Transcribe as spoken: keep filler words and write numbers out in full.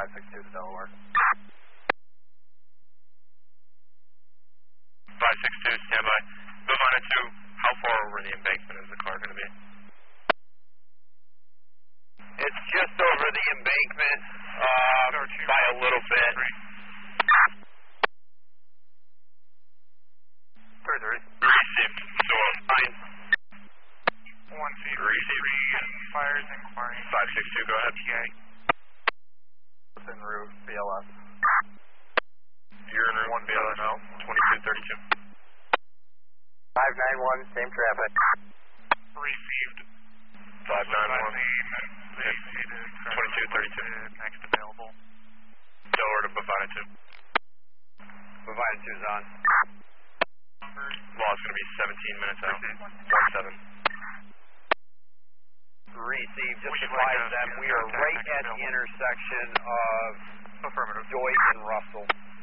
five six two to Delaware. five six two, stand by. Bovina two, how far over the embankment is the car going to be? It's just over the embankment uh, by a little bit. Three three. Received. So fine. One feet. Received. Fires inquiry. Five six two. Go ahead. P A. En route, B L S. You're in route. One B L S now. Twenty two thirty two. Five nine one. Same traffic. Received. Five nine one. Twenty two thirty two. Next available. Delaware to Bovina two. Bovina two's on. Law's going to be seventeen minutes out. One seven. Received. Just advise them we are right at the intersection of Affirmative. Joy and Russell.